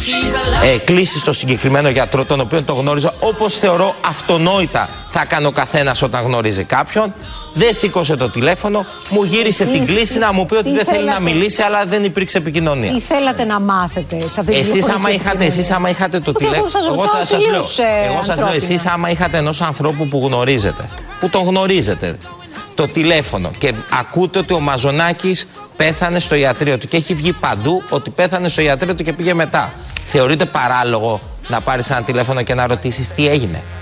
κλήσει στο συγκεκριμένο γιατρό, τον οποίο το γνώριζα, όπως θεωρώ αυτονόητα θα κάνει ο καθένας όταν γνωρίζει κάποιον. Δεν σήκωσε το τηλέφωνο, μου γύρισε την κλήση να μου πει ότι δεν θέλει να μιλήσει, αλλά δεν υπήρξε επικοινωνία. Τι θέλατε να μάθετε σε αυτή τη εσείς άμα είχατε το τηλέφωνο. Εγώ σας λέω, εσείς άμα είχατε ενός ανθρώπου που γνωρίζετε, που τον γνωρίζετε, το τηλέφωνο και ακούτε ότι ο Μαζονάκης πέθανε στο ιατρείο του και έχει βγει παντού ότι πέθανε στο ιατρείο του και πήγε μετά. Θεωρείτε παράλογο να πάρεις ένα τηλέφωνο και να ρωτήσεις τι έγινε?